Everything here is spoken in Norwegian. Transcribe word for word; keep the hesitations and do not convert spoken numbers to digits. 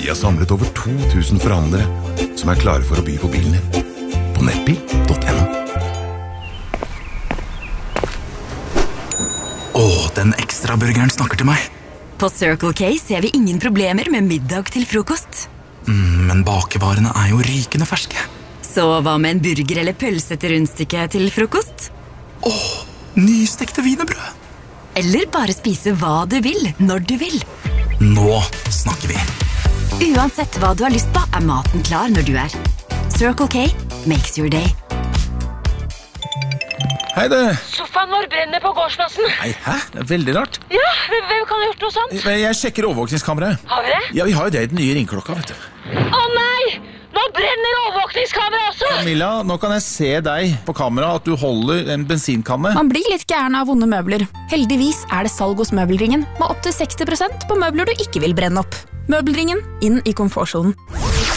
Vi har samlet over to tusen forhandlere som er klare for å by på bilen din. På nettbil punktum no. Åh, den ekstra burgeren snakker til meg. På Circle K ser vi ingen problemer med middag til frokost. Mm, men bakevarene er jo rykende ferske. Så hva med en burger eller pølse til rundstykke til frokost? Åh, nystekte wienerbrød. Eller bare spise hva du vil, når du vil. Nå snakker vi. Uansett hva du har lyst på, er maten klar når du er. Circle K makes your day. Hei det. Sofaen vår brenner på gårdsplassen. Nei, hæ? Det er veldig rart. Ja, hvem kan ha gjort noe sånt? Jeg sjekker overvåkningskameraet. Har vi det? Ja, vi har jo det i den nye ringklokka, vet du. Å nei! Nå brenner overvåkningskamera også! Camilla, nå kan jeg se deg på kamera at du holder en bensinkanne. Man blir litt gæren av vonde møbler. Heldigvis er det salg hos Møbelringen med opp til seksti prosent på møbler du ikke vil brenne opp. Møbelringen, inn i komfortzonen.